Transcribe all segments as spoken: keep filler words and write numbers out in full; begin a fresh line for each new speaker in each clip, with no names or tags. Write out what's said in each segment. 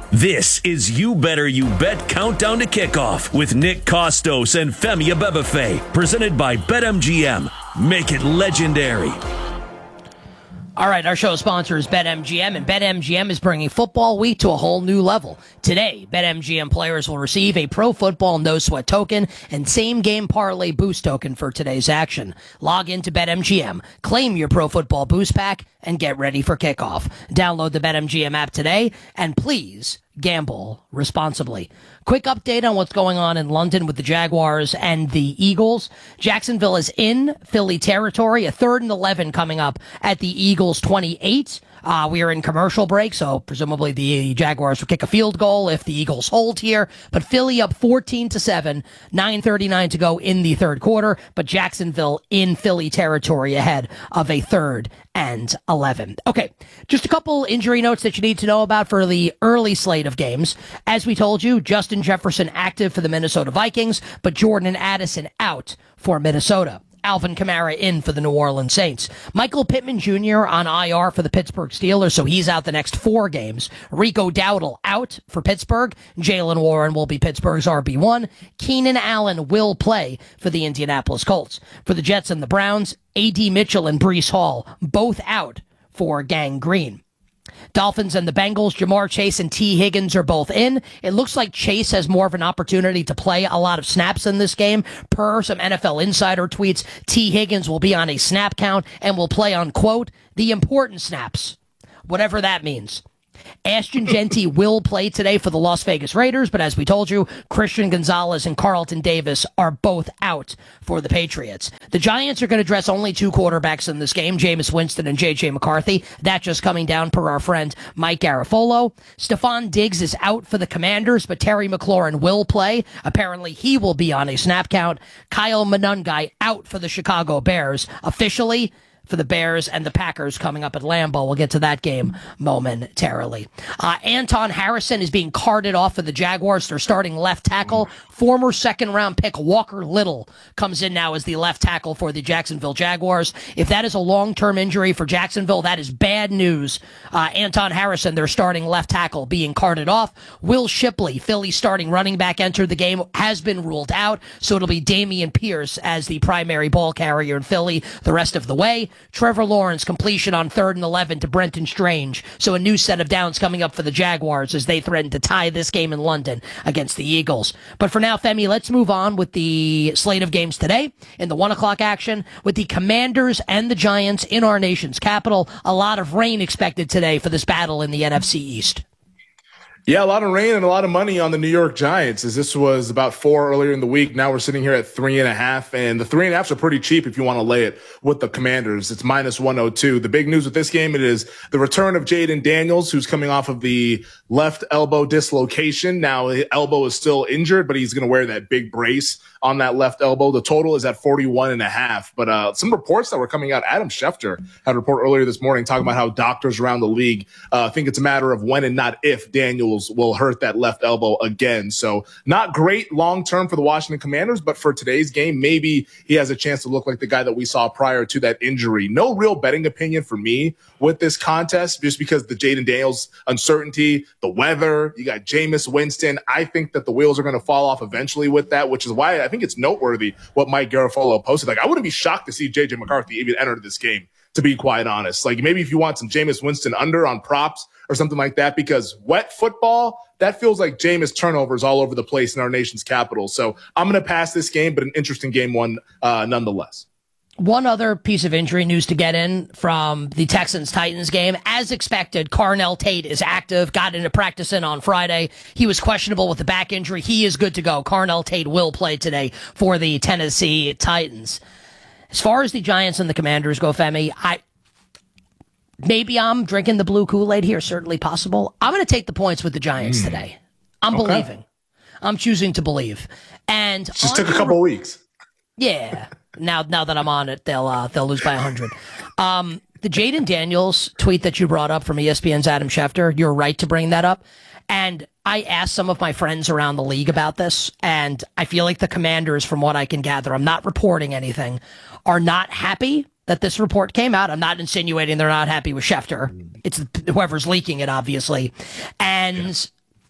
This is You Better You Bet Countdown to Kickoff with Nick Kostos and Femi Abebefe, presented by BetMGM. Make it legendary.
All right, our show sponsor is BetMGM, and BetMGM is bringing football week to a whole new level. Today, BetMGM players will receive a Pro Football No Sweat token and Same Game Parlay Boost token for today's action. Log into BetMGM, claim your Pro Football Boost Pack, and get ready for kickoff. Download the BetMGM app today, and please gamble responsibly. Quick update on what's going on in London with the Jaguars and the Eagles. Jacksonville is in Philly territory, a third and eleven coming up at the Eagles twenty-eight. Uh, we are in commercial break, so presumably the Jaguars will kick a field goal if the Eagles hold here. But Philly up fourteen to seven, nine thirty-nine to go in the third quarter. But Jacksonville in Philly territory ahead of a third and eleven. Okay, just a couple injury notes that you need to know about for the early slate of games. As we told you, Justin Jefferson active for the Minnesota Vikings, but Jordan Addison out for Minnesota. Alvin Kamara in for the New Orleans Saints. Michael Pittman Junior on I R for the Pittsburgh Steelers, so he's out the next four games. Rico Dowdle out for Pittsburgh. Jaylen Warren will be Pittsburgh's R B one. Keenan Allen will play for the Indianapolis Colts. For the Jets and the Browns, A D Mitchell and Breece Hall both out for gangrene. Dolphins and the Bengals, Jamar Chase and T. Higgins are both in. It looks like Chase has more of an opportunity to play a lot of snaps in this game. Per some N F L Insider tweets, T. Higgins will be on a snap count and will play on, quote, the important snaps, whatever that means. Ashton Jeanty will play today for the Las Vegas Raiders, but as we told you, Christian Gonzalez and Carlton Davis are both out for the Patriots. The Giants are going to dress only two quarterbacks in this game, Jameis Winston and J J McCarthy. That just coming down per our friend Mike Garafolo. Stephon Diggs is out for the Commanders, but Terry McLaurin will play. Apparently, he will be on a snap count. Kyle Monangai out for the Chicago Bears. Officially, for the Bears and the Packers coming up at Lambeau. We'll get to that game momentarily. Uh, Anton Harrison is being carted off for the Jaguars. They're starting left tackle. Former second-round pick Walker Little comes in now as the left tackle for the Jacksonville Jaguars. If that is a long-term injury for Jacksonville, that is bad news. Uh, Anton Harrison, their starting left tackle, being carted off. Will Shipley, Philly's starting running back, entered the game, has been ruled out, so it'll be Dameon Pierce as the primary ball carrier in Philly the rest of the way. Trevor Lawrence completion on third and eleven to Brenton Strange. So a new set of downs coming up for the Jaguars as they threaten to tie this game in London against the Eagles. But for now, Femi, let's move on with the slate of games today in the one o'clock action with the Commanders and the Giants in our nation's capital. A lot of rain expected today for this battle in the N F C East.
Yeah, a lot of rain and a lot of money on the New York Giants, as this was about four earlier in the week. Now we're sitting here at three and a half, and the three and a halfs are pretty cheap if you want to lay it with the Commanders. It's minus one oh two. The big news with this game, it is the return of Jaden Daniels, who's coming off of the left elbow dislocation. Now the elbow is still injured, but he's going to wear that big brace on that left elbow. The total is at forty-one and a half. But uh, some reports that were coming out, Adam Schefter had a report earlier this morning talking about how doctors around the league uh, think it's a matter of when and not if Daniels will hurt that left elbow again. So not great long-term for the Washington Commanders, but for today's game, maybe he has a chance to look like the guy that we saw prior to that injury. No real betting opinion for me with this contest, just because the Jaden Daniels uncertainty, the weather, you got Jameis Winston. I think that the wheels are going to fall off eventually with that, which is why I think it's noteworthy what Mike Garafolo posted. Like, I wouldn't be shocked to see J J McCarthy even enter this game, to be quite honest. Like, maybe if you want some Jameis Winston under on props or something like that, because wet football, that feels like Jameis turnovers all over the place in our nation's capital. So I'm going to pass this game, but an interesting game one uh, nonetheless.
One other piece of injury news to get in from the Texans-Titans game. As expected, Carnell Tate is active, got into practice in on Friday. He was questionable with the back injury. He is good to go. Carnell Tate will play today for the Tennessee Titans. As far as the Giants and the Commanders go, Femi, I maybe I'm drinking the blue Kool-Aid here, certainly possible. I'm going to take the points with the Giants mm. today. I'm okay. believing. I'm choosing to believe. And
just took a couple of weeks.
Yeah. Now, now that I'm on it, they'll uh, they'll lose by a hundred. Um, the Jaden Daniels tweet that you brought up from E S P N's Adam Schefter, you're right to bring that up. And I asked some of my friends around the league about this, and I feel like the Commanders, from what I can gather, I'm not reporting anything, are not happy that this report came out. I'm not insinuating they're not happy with Schefter. It's whoever's leaking it, obviously. And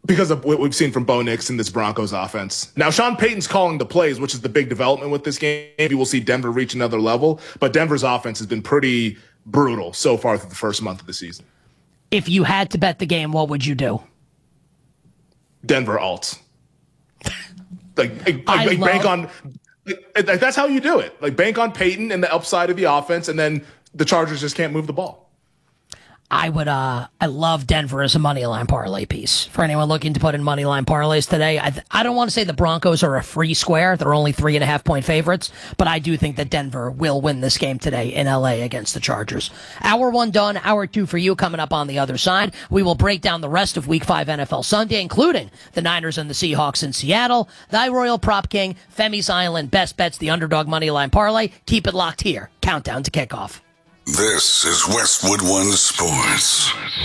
Because of what we've seen from Bo Nix in this Broncos offense. Now, Sean Payton's calling the plays, which is the big development with this game. Maybe we'll see Denver reach another level, but Denver's offense has been pretty brutal so far through the first month of the season.
If you had to bet the game, what would you do?
Denver alts. Like, like,
I
like
love-
bank on, like, that's how you do it. Like, bank on Peyton and the upside of the offense, and then the Chargers just can't move the ball.
I would, uh, I love Denver as a money line parlay piece. For anyone looking to put in money line parlays today, I, th- I don't want to say the Broncos are a free square. They're only three and a half point favorites, but I do think that Denver will win this game today in L A against the Chargers. Hour one done, hour two for you coming up on the other side. We will break down the rest of week five N F L Sunday, including the Niners and the Seahawks in Seattle, Thy Royal Prop King, Femi's Island, Best Bets, the Underdog Money Line Parlay. Keep it locked here. Countdown to kickoff.
This is Westwood One Sports.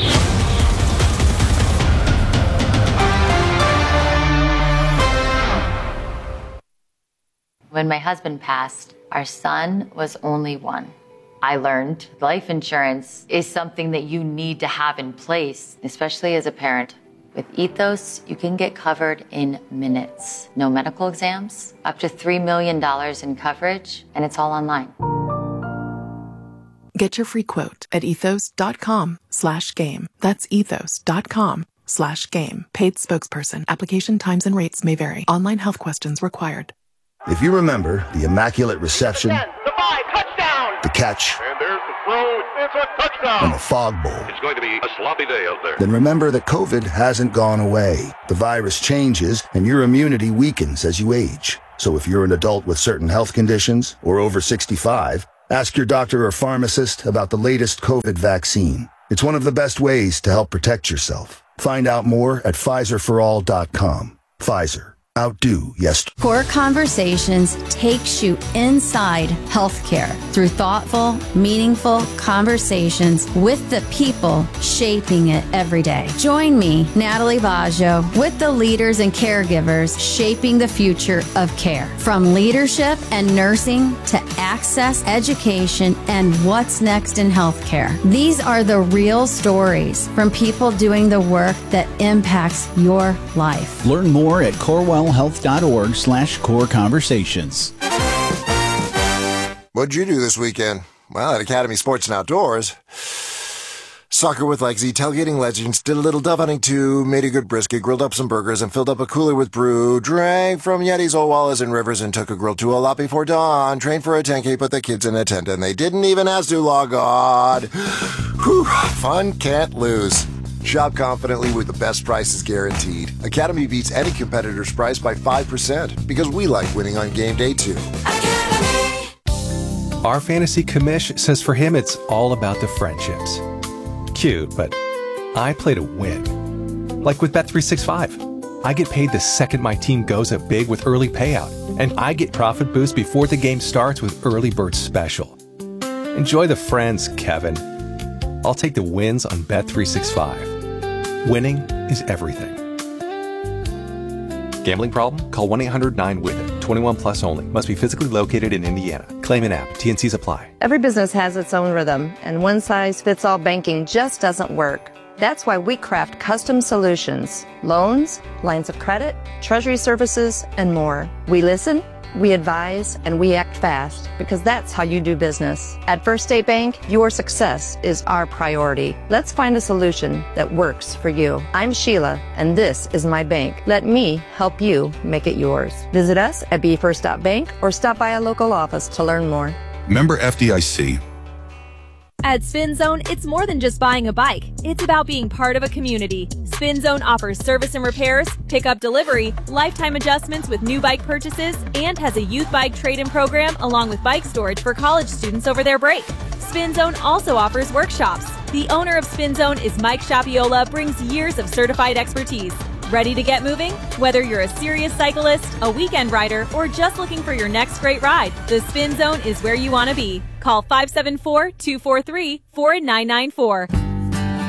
When my husband passed, our son was only one. I learned life insurance is something that you need to have in place, especially as a parent. With Ethos, you can get covered in minutes. No medical exams, up to three million dollars in coverage, and it's all online.
Get your free quote at ethos.com slash game. That's ethos.com slash game. Paid spokesperson. Application times and rates may vary. Online health questions required.
If you remember the Immaculate Reception,
ten, the five, touchdown,
the catch,
and there's the throw, it's a touchdown,
and the Fog Bowl,
it's going to be a sloppy day out there.
Then remember that COVID hasn't gone away. The virus changes, and your immunity weakens as you age. So if you're an adult with certain health conditions or over sixty-five, ask your doctor or pharmacist about the latest COVID vaccine. It's one of the best ways to help protect yourself. Find out more at Pfizer for all dot com. Pfizer. Outdo yesterday.
Core Conversations takes you inside healthcare through thoughtful, meaningful conversations with the people shaping it every day. Join me, Natalie Baggio, with the leaders and caregivers shaping the future of care. From leadership and nursing to access, education, and what's next in healthcare. These are the real stories from people doing the work that impacts your life.
Learn more at corewell health dot org slash core conversations.
What'd you do this weekend? Well, at Academy Sports and Outdoors, soccer with Legsy, tailgating legends, did a little dove hunting too, made a good brisket, grilled up some burgers, and filled up a cooler with brew, drank from Yetis, Owalas, and Rivers, and took a grill to a lot before dawn, trained for a ten K, put the kids in a tent, and they didn't even ask to log on. Whew, fun can't lose. Shop confidently with the best prices guaranteed. Academy beats any competitor's price by five percent because we like winning on game day too.
Academy. Our fantasy commish says for him it's all about the friendships. Cute, but I play to win. Like with Bet three sixty-five. I get paid the second my team goes up big with early payout, and I get profit boost before the game starts with Early Bird Special. Enjoy the friends, Kevin. I'll take the wins on Bet three sixty-five. Winning is everything. Gambling problem? Call one eight hundred nine with it. twenty-one plus only. Must be physically located in Indiana. Claim an app. T N Cs apply.
Every business has its own rhythm, and one-size-fits-all banking just doesn't work. That's why we craft custom solutions, loans, lines of credit, treasury services, and more. We listen, we advise, and we act fast because that's how you do business. At First State Bank, your success is our priority. Let's find a solution that works for you. I'm Sheila, and this is my bank. Let me help you make it yours. Visit us at b first dot bank or stop by a local office to learn more.
Member F D I C.
At Spin Zone, it's more than just buying a bike. It's about being part of a community. Spin Zone offers service and repairs, pickup delivery, lifetime adjustments with new bike purchases, and has a youth bike trade-in program along with bike storage for college students over their break. Spin Zone also offers workshops. The owner of Spin Zone is Mike Shapiola, brings years of certified expertise. Ready to get moving? Whether you're a serious cyclist, a weekend rider, or just looking for your next great ride, the Spin Zone is where you want to be. Call five seven four, two four three, four nine nine four.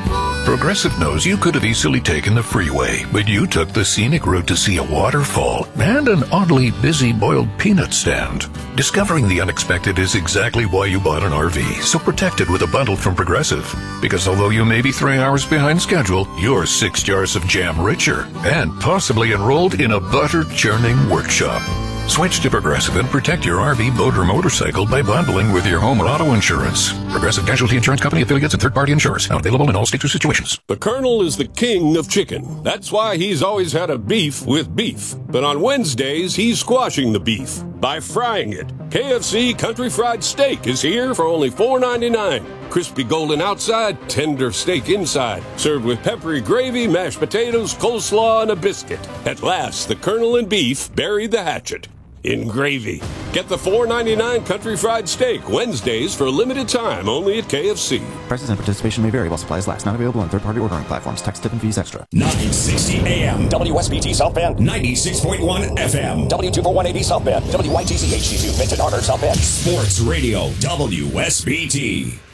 Progressive knows you could have easily taken the freeway, but you took the scenic route to see a waterfall and an oddly busy boiled peanut stand. Discovering the unexpected is exactly why you bought an R V, so protect it with a bundle from Progressive. Because although you may be three hours behind schedule, you're six jars of jam richer and possibly enrolled in a butter-churning workshop. Switch to Progressive and protect your R V, boat, or motorcycle by bundling with your home or auto insurance. Progressive Casualty Insurance Company affiliates and third-party insurers. Not available in all states or situations.
The Colonel is the king of chicken. That's why he's always had a beef with beef. But on Wednesdays, he's squashing the beef by frying it. K F C Country Fried Steak is here for only four ninety-nine. Crispy golden outside, tender steak inside. Served with peppery gravy, mashed potatoes, coleslaw, and a biscuit. At last, the Colonel and beef buried the hatchet in gravy. Get the four ninety-nine Country Fried Steak Wednesdays for a limited time only at K F C.
Prices and participation may vary while supplies last. Not available on third-party ordering platforms. Tax, tip, and fees extra.
nine sixty A M W S B T South Bend, ninety-six point one F M W two forty-one A D South Bend, W Y T C H D two Benton Harbor South Bend. Sports Radio W S B T.